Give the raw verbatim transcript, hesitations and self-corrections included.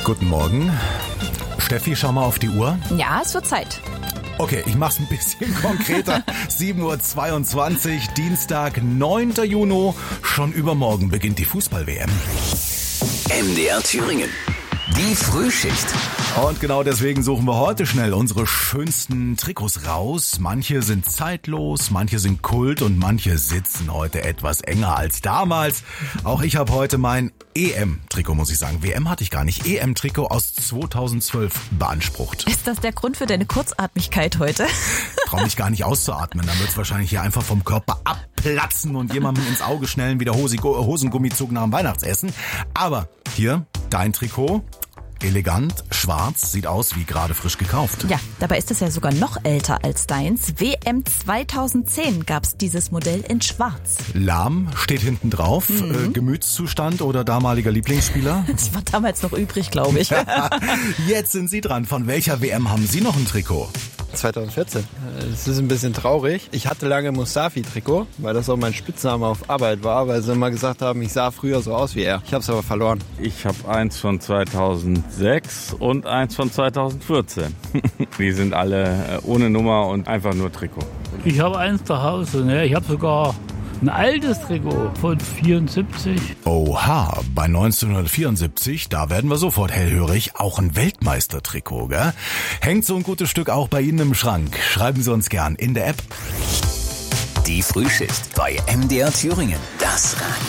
Guten Morgen. Steffi, schau mal auf die Uhr. Ja, es wird Zeit. Okay, ich mach's ein bisschen konkreter. sieben Uhr zweiundzwanzig, Dienstag, neunter Juni. Schon übermorgen beginnt die Fußball-W M. M D R Thüringen. Die Frühschicht. Und genau deswegen suchen wir heute schnell unsere schönsten Trikots raus. Manche sind zeitlos, manche sind Kult und manche sitzen heute etwas enger als damals. Auch ich habe heute mein E M-Trikot, muss ich sagen. W M hatte ich gar nicht. E M-Trikot aus zweitausendzwölf beansprucht. Ist das der Grund für deine Kurzatmigkeit heute? Trau mich gar nicht auszuatmen. Dann wird's wahrscheinlich hier einfach vom Körper abplatzen und jemandem ins Auge schnellen wie der Hosengummizug nach dem Weihnachtsessen. Aber hier, dein Trikot. Elegant, schwarz, sieht aus wie gerade frisch gekauft. Ja, dabei ist es ja sogar noch älter als deins. W M zweitausendzehn gab's dieses Modell in schwarz. Lahm steht hinten drauf. Mhm. Äh, Gemütszustand oder damaliger Lieblingsspieler? Das war damals noch übrig, glaube ich. Jetzt sind Sie dran. Von welcher W M haben Sie noch ein Trikot? zweitausendvierzehn. Es ist ein bisschen traurig. Ich hatte lange Mustafi-Trikot, weil das auch mein Spitzname auf Arbeit war, weil sie immer gesagt haben, ich sah früher so aus wie er. Ich habe es aber verloren. Ich habe eins von zweitausendsechs und eins von zweitausendvierzehn. Die sind alle ohne Nummer und einfach nur Trikot. Ich habe eins zu Hause. Ne? Ich habe sogar ein altes Trikot von vierundsiebzig. Oha, bei neunzehnhundertvierundsiebzig, da werden wir sofort hellhörig, auch ein Weltmeistertrikot, gell? Hängt so ein gutes Stück auch bei Ihnen im Schrank? Schreiben Sie uns gern in der App. Die Frühschicht bei M D R Thüringen. Das Radio.